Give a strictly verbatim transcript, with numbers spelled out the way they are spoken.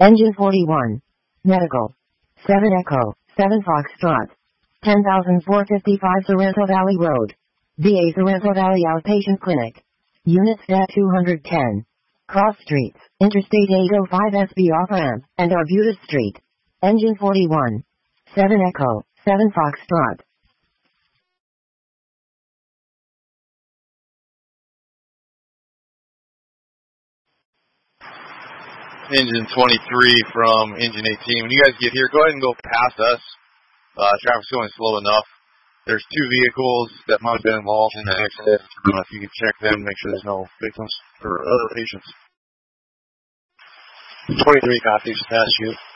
Engine forty-one. Medical. seven Echo, seven Foxtrot. ten thousand four hundred fifty-five Sorrento Valley Road. V A Sorrento Valley Outpatient Clinic. Unit Stat two hundred ten. Cross Streets, Interstate eight oh five S B off-ramp, and Arbutus Street. Engine forty-one. seven Echo, seven Foxtrot. Engine twenty-three from Engine eighteen. When you guys get here, go ahead and go past us. Uh, traffic's going slow enough. There's two vehicles that might have been involved in the accident. Uh, if you can check them, make sure there's no victims or other patients. twenty-three copies, past you.